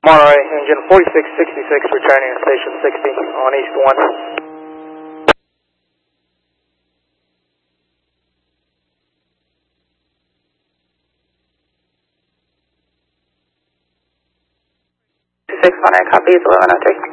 Monterey, engine 4666, returning to station 60 on East 1. Six Monterey, copy, 1103.